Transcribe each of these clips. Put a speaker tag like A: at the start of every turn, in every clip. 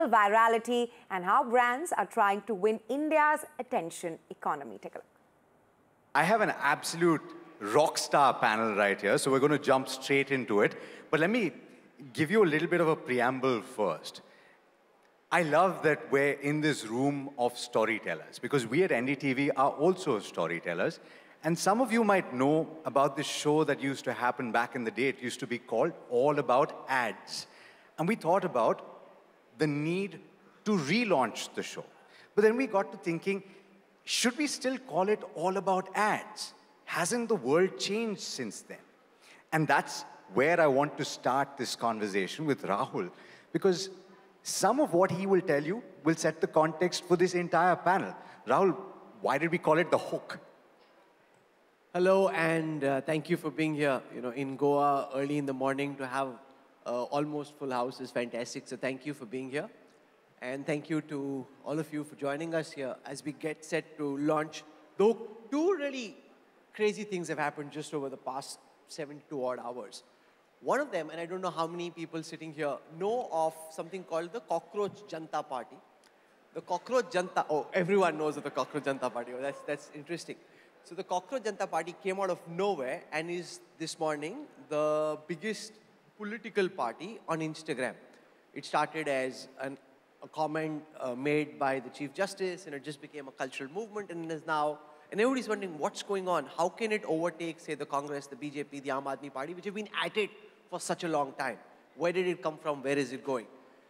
A: virality and how brands are trying to win India's attention economy. Take a look.
B: I have an absolute rock star panel right here, so we're going to jump straight into it. But let me give you a little bit of a preamble first. I love that we're in this room of storytellers because we at NDTV are also storytellers. And some of you might know about this show that used to happen back in the day. It used to be called All About Ads. And we thought about the need to relaunch the show. But then we got to thinking, should we still call it All About Ads? Hasn't the world changed since then? And that's where I want to start this conversation with Rahul, because some of what he will tell you will set the context for this entire panel. Rahul, why did we call it The Hook?
C: Hello, and thank you for being here. You know, in Goa, early in the morning, to have almost full house is fantastic. So thank you for being here. And thank you to all of you for joining us here as we get set to launch The Hook. Two really crazy things have happened just over the past 72 odd hours. One of them, and I don't know how many people sitting here know of something called the Cockroach Janta Party. The Cockroach Janta, oh, everyone knows of the Cockroach Janta Party. Oh, that's interesting. So the Cockroach Janta Party came out of nowhere and is this morning the biggest political party on Instagram. It started as a comment made by the Chief Justice, and it just became a cultural movement, and is now, and everybody's wondering what's going on. How can it overtake, say, the Congress, the BJP, the Aam Aadmi Party, which have been at it for such a long time? Where did it come from? Where is it going?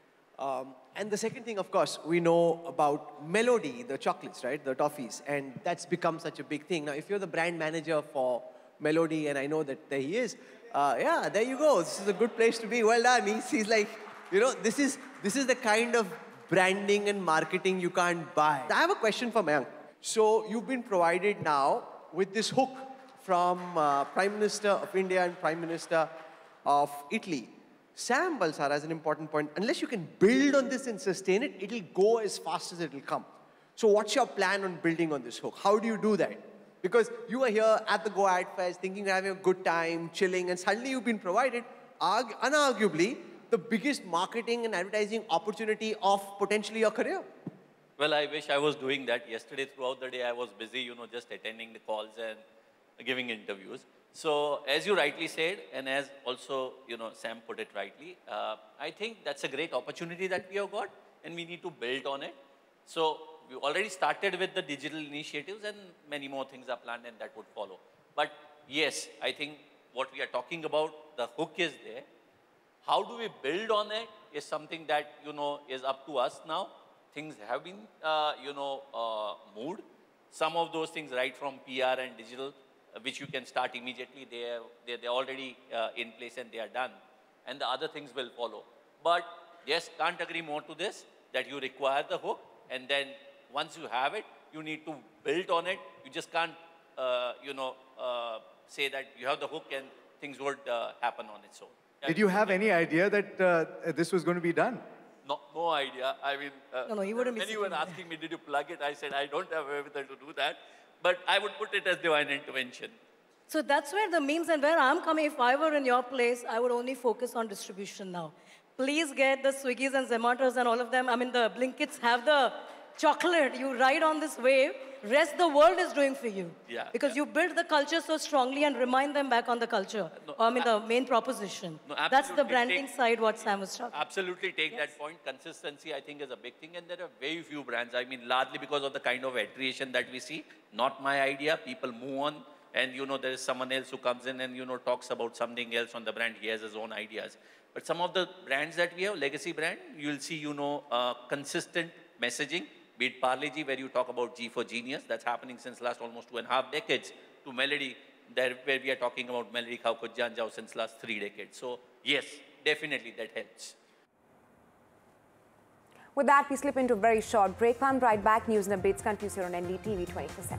C: And the second thing, of course, we know about Melody, the chocolates, right? The toffees. And that's become such a big thing. Now, if you're the brand manager for Melody, and I know that there he is, yeah, there you go. This is a good place to be. Well done. He's like, you know, this is the kind of branding and marketing you can't buy. I have a question for Mayank. So you've been provided now with this hook from Prime Minister of India and Prime Minister of Italy. Sam Balsara has an important point. Unless you can build on this and sustain it, it'll go as fast as it'll come. So what's your plan on building on this hook? How do you do that? Because you are here at the Goa Ad Fest thinking you're having a good time, chilling, and suddenly you've been provided, unarguably, the biggest marketing and advertising opportunity of potentially your career.
D: Well, I wish I was doing that. Yesterday, throughout the day, I was busy, you know, just attending the calls and giving interviews. So, as you rightly said, and as also, you know, Sam put it rightly, I think that's a great opportunity that we have got, and we need to build on it. So, we already started with the digital initiatives, and many more things are planned, and that would follow. But yes, I think what we are talking about, the hook is there. How do we build on it is something that, you know, is up to us now. Things have been, you know, moved. Some of those things right from PR and digital, which you can start immediately, they're already in place and they are done. And the other things will follow. But yes, can't agree more to this, that you require the hook. And then once you have it, you need to build on it. You just can't, you know, say that you have the hook and things would happen on its own.
B: Did you have any idea that this was going to be done?
D: No idea. I mean,
A: No, you wouldn't be
D: when you were asking me, did you plug it? I said, I don't have wherewithal to do that. But I would put it as divine intervention.
E: So that's where the memes and where I'm coming. If I were in your place, I would only focus on distribution now. Please get the Swiggies and Zomatos and all of them. I mean, the Blinkits have the chocolate. You ride on this wave. Rest the world is doing for you.
D: Yeah,
E: because you build the culture so strongly and remind them back on the culture.
D: No,
E: I mean, the main proposition.
D: No,
E: that's the branding side, what Sam was talking.
D: Absolutely take that point. Consistency, I think, is a big thing. And there are very few brands. I mean, largely because of the kind of iteration that we see. Not my idea. People move on. And, you know, there is someone else who comes in and, you know, talks about something else on the brand. He has his own ideas. But some of the brands that we have, legacy brand, you'll see, you know, consistent messaging. Be it Parle-G, where you talk about G for Genius, that's happening since last almost 2.5 decades, to Melody, where we are talking about Melody Khao Kuch Jaan Jao since last 3 decades. So yes, definitely that helps.
A: With that, we slip into a very short break. Come right back. News and updates continues here on NDTV 24/7.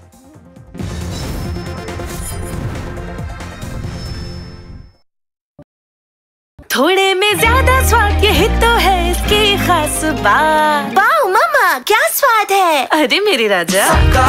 F: थोड़े में ज्यादा स्वाद यही तो है इसकी खास बात। वाओ मम्मा, क्या स्वाद है? अरे मेरे राजा।